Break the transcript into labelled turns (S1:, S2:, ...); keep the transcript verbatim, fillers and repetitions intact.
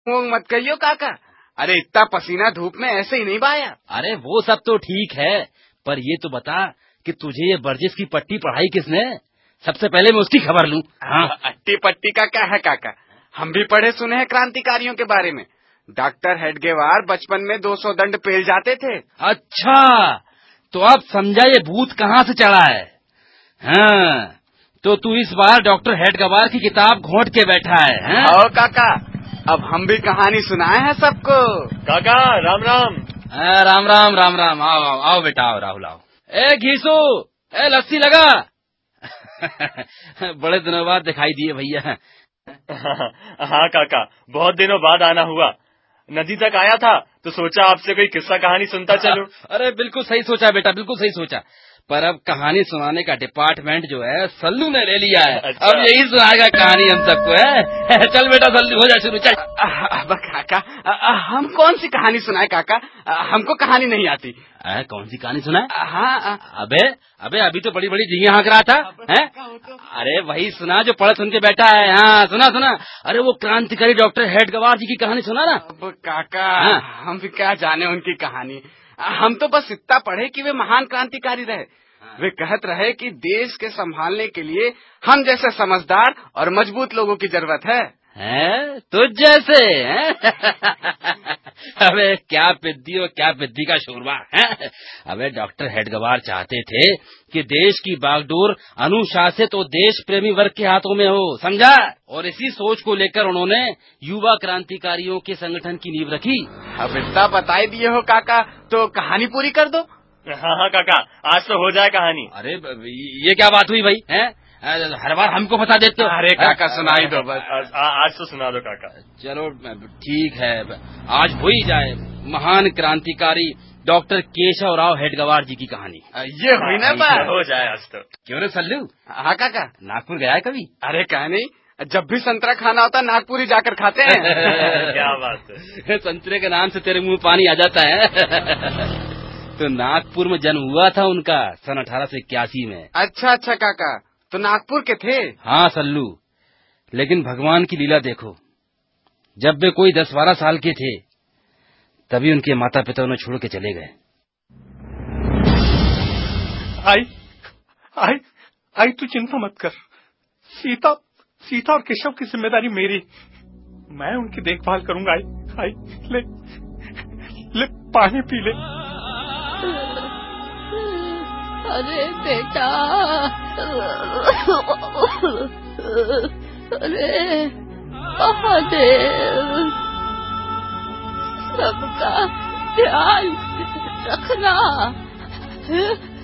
S1: मत कहियो काका, अरे इतना पसीना धूप में ऐसे ही नहीं बहाया।
S2: अरे वो सब तो ठीक है, पर ये तो बता कि तुझे ये वर्जिश की पट्टी पढ़ाई किसने? सबसे पहले मैं उसकी खबर लूं।
S1: हाँ, अट्टी पट्टी का क्या है काका, हम भी पढ़े सुने हैं क्रांतिकारियों के बारे में। डॉक्टर हेडगेवार बचपन में दो सौ दंड पेल जाते थे।
S2: अच्छा, तो अब समझा ये भूत कहाँ से चढ़ा है। हाँ, तो तू इस बार डॉक्टर हेडगेवार की किताब घोंट के बैठा है, है?
S1: आओ काका, अब हम भी कहानी सुनाए हैं सबको।
S3: काका राम राम।
S2: आ, राम राम राम राम। आओ आओ, आओ बेटा, आओ राहुल आओ। ए घीसू, ए लस्सी लगा। बड़े दिनों बाद दिखाई दिए भैया।
S3: हाँ काका, बहुत दिनों बाद आना हुआ। नदी तक आया था तो सोचा आपसे कोई किस्सा कहानी सुनता चलूं।
S2: अरे बिल्कुल सही सोचा बेटा, बिल्कुल सही सोचा। पर अब कहानी सुनाने का डिपार्टमेंट जो है सल्लू ने ले लिया है। अच्छा। अब यही सुनाएगा कहानी हम सबको, है? चल बेटा सल्लू, हो जा शुरू, चल।
S1: अब काका, हम कौन सी कहानी सुनाए काका, हमको कहानी नहीं आती।
S2: आ, कौन सी कहानी सुनाए?
S1: हाँ,
S2: अबे अबे अभी तो बड़ी बड़ी झींगे हाँक रहा था, है? अरे वही सुना जो पढ़ सुन के बैठा है। हाँ सुना सुना। अरे वो क्रांतिकारी डॉक्टर हेडगेवार जी की कहानी सुना ना।
S1: अब काका, हाँ? हम भी क्या जाने उनकी कहानी, हम तो बस इतना पढ़े कि वे महान क्रांतिकारी रहे। हाँ। वे कहत रहे कि देश के संभालने के लिए हम जैसे समझदार और मजबूत लोगों की जरूरत है।
S2: हैं? तुझ जैसे हैं? अबे क्या पिद्दी और क्या पिद्दी का शोरबा है। अबे डॉक्टर हेडगेवार चाहते थे कि देश की बागडोर अनुशासित और देश प्रेमी वर्ग के हाथों में हो, समझा? और इसी सोच को लेकर उन्होंने युवा क्रांतिकारियों के संगठन की नींव रखी।
S1: अब इतना बताई दिए हो काका, तो कहानी पूरी कर दो।
S3: हाँ हाँ काका, आज तो हो जाए कहानी।
S2: अरे ये क्या बात हुई भाई, हैं? हर बार हमको बता देते हो।
S1: अरे काका सुनाई दो बस।
S3: आज, आज तो सुना दो काका।
S2: चलो ठीक है, आज हो ही जाए महान क्रांतिकारी डॉक्टर केशव राव हेडगेवार जी की कहानी।
S1: ये हुई ना बात,
S3: हो जाए आज तो।
S2: क्यों रे सल्लू?
S1: हाँ काका।
S2: नागपुर गया है कभी?
S1: अरे क्या नहीं, जब भी संतरा खाना होता है नागपुर ही जाकर खाते हैं।
S3: क्या बात है,
S2: संतरे के नाम से तेरे मुंह पानी आ जाता है। तो नागपुर में जन्म हुआ था उनका सन अठारह सौ इक्यासी में।
S1: अच्छा अच्छा काका, तो नागपुर के थे?
S2: हाँ सल्लू, लेकिन भगवान की लीला देखो, जब वे कोई दस बारह साल के थे तभी उनके माता पिता उन्हें छोड़ के चले गए।
S4: आई आई आई तू चिंता मत कर, सीता सीता और केशव की जिम्मेदारी मेरी, मैं उनकी देखभाल करूंगा। आई आई ले ले पानी पी ले।
S5: अरे बेटा, अरे महादेव, सबका ध्यान रखना।